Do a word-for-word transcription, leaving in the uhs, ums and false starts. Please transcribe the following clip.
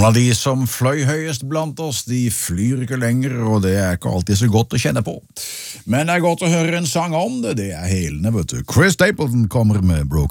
Noen av de som fløy høyest blant oss, de flyr ikke lenger, og det er ikke alltid så godt å kjenne på. Men det er godt å høre en sang om det, det er helende, vet du. Chris Stapleton kommer med Broken